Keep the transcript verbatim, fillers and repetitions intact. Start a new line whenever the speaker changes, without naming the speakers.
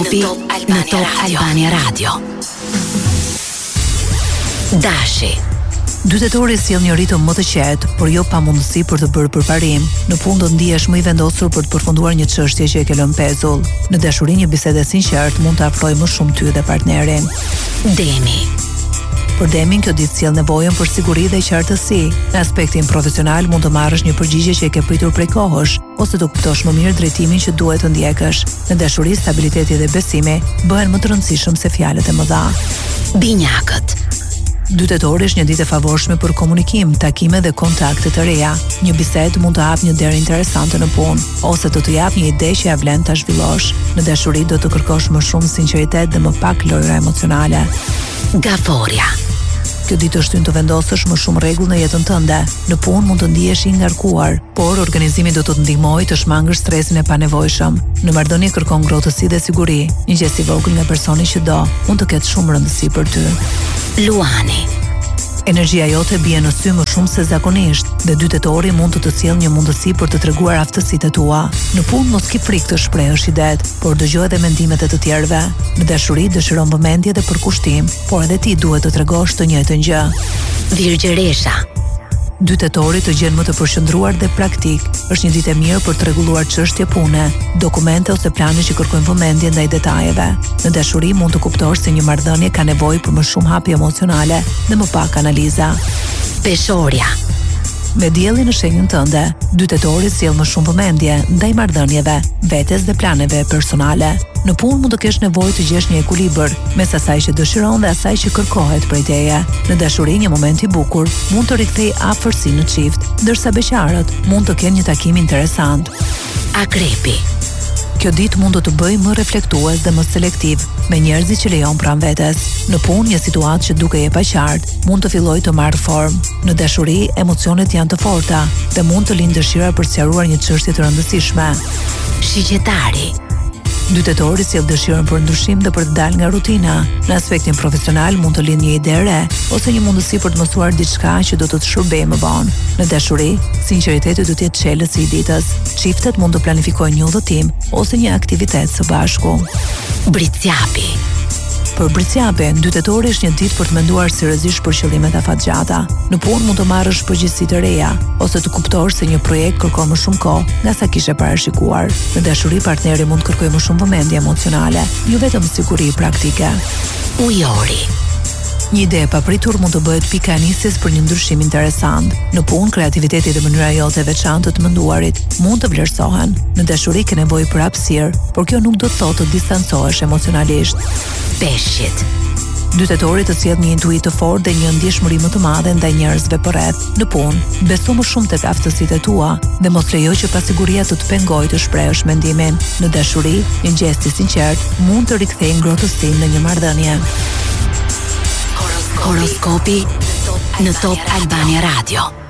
Horoskopi në Top Albania Radio. Dashi.
Dy tetori sjell një ritëm më të qetë, por jo pa mundësi për të bërë përparim. Në punë do ndihesh më i vendosur për të përfunduar një çështje që e ke lënë pezull. Në dashuri një bisedë e sinqertë mund të afrojë më shumë ty dhe partnerin.
Demi.
Për Demin kjo ditë sjell nevojën për siguri dhe qartësi. Në aspektin profesional mund të marrësh një përgjigje që e ke pritur prej kohësh, ose të kuptosh më mirë drejtimin që duhet të ndjekësh. Në dashuri stabiliteti dhe besimi bëhen më të rëndësishëm se fjalët e mëdha.
Binjakët.
Dy tetori është një ditë e favorshme për komunikim, takime dhe kontakte të reja. Një bisedë mund të hapë një derë interesante në punë, ose të të japë një ide që ja vlen ta zhvillosh. Në dashuri do të kërkosh më shumë sinqeritet dhe më pak lojra emocionale.
Gaforia.
Kjo ditë është ty të vendosësh më shumë rregull në jetën tënde. Në punë mund të ndihesh i ngarkuar, por organizimi do të të ndihmojë të shmangësh stresin e panevojshëm. Në marrëdhënie kërkon ngrohtësi dhe siguri. Një gest i vogël nga personi që do mund të ketë shumë rëndësi për ty.
Luani.
Energjia jote bie në sy më shumë se zakonisht, dhe dy tetori mund të të sjellë një mundësi për të treguar aftësitë tua. Në punë mos ki frikë të shprehësh idetë, por dëgjoj edhe mendimet e të tjerëve. Në dashuri dëshiron vëmendje dhe përkushtim, por edhe ti duhet të tregosh të njëjtën gjë.
Virgjëresha.
Dy tetori të gjenë më të përshëndruar dhe praktik. Është një ditë e mirë për të rregulluar çështje pune, dokumente ose plane që kërkojnë vëmendje ndaj detajeve. Në dashuri mund të kuptosh se një marrëdhënie ka nevojë për më shumë hapje emocionale dhe më pak analiza.
Peshoria.
Me diellin në shenjën tënde, dy tetori sjell më shumë vëmendje ndaj marrëdhënieve, vetes dhe planeve personale. Në punë mund të kesh nevojë të gjesh një ekuilibër mes asaj që dëshiron dhe asaj që kërkohet prej teje. Në dashuri një moment i bukur mund të rikthejë afërsinë në çift, ndërsa beqarët mund të kenë një takim interesant.
Akrepi.
Kjo ditë mund të të bëjë më reflektues dhe më selektiv me njerëzit që lejon pranë vetes. Në punë një situatë që duke e paqartë mund të fillojë të marrë formë. Në dashuri emocionet janë të forta dhe mund të lindë dëshira për të sqaruar një çështje të rëndësishme.
Shigjetari.
Dy tetori sjell dëshirën për ndryshim dhe për të dalë nga rutina. Në aspektin profesional mund të lindë një ide re ose një mundësi për të mësuar diçka që do të të shërbejë më vonë. Në dashuri, sinqeriteti do të jetë çelësi i ditës. Çiftet mund të planifikojnë një udhëtim ose një aktivitet së bashku.
Britsjapi.
Për britsjapin, dy tetori është një ditë për të menduar seriozisht për qëllimet afatgjata. Në punë mund të marrësh përgjegjësi të reja ose të kuptosh se një projekt kërkon më shumë kohë nga sa kishe parashikuar. Në dashuri partneri mund të kërkojë më shumë vëmendje emocionale, jo vetëm siguri praktike.
Ujori.
Një ide e papritur mund të bëhet pika e nisjes për një ndryshim interesant. Në punë, kreativiteti dhe mënyra jote e veçantë të menduarit mund të vlerësohen. Në dashuri ke nevojë për hapësirë, por kjo nuk do të thotë të distancohesh emocionalisht.
Peshqit.
Dy tetori të sjellin një intuitë të fortë dhe një ndjeshmëri më të madhe ndaj njerëzve përreth. Në punë, beso më shumë tek aftësitë tua dhe mos lejo që pasiguria të të pengojë të shprehësh mendimin. Në dashuri, një gest i sinqert mund të rikthejë ngrohtësinë në një marrëdhënie.
Horoskopi në Top Albania Radio.